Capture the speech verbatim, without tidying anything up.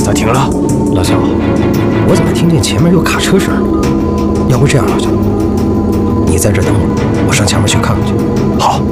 咋停了？ 老乔，我怎么听见前面有卡车声？要不这样，老乔，你在这等我，我上前面去看看去。 好。